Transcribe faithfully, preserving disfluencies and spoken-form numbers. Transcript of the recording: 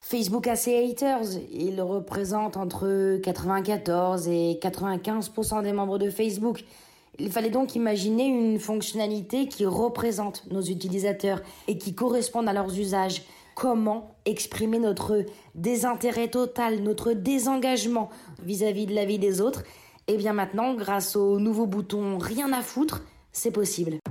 Facebook a ses haters. Ils représentent entre quatre-vingt-quatorze et quatre-vingt-quinze pour cent des membres de Facebook. Il fallait donc imaginer une fonctionnalité qui représente nos utilisateurs et qui corresponde à leurs usages. Comment exprimer notre désintérêt total, notre désengagement vis-à-vis de la vie des autres? Eh bien maintenant, grâce au nouveau bouton « Rien à foutre », c'est possible.